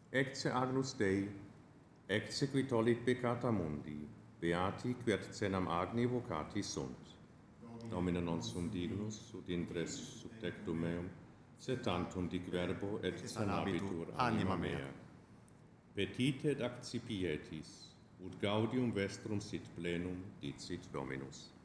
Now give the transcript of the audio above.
Ecce agnus Dei, ecce qui tollit peccata mundi, beati qui ad cenam agni vocati sunt. Domine non sum dignus, ut intres sub tectum meum, sed tantum dic verbo et sanabitur anima mea. Petite et accipietis, ut gaudium vestrum sit plenum, dicit Dominus.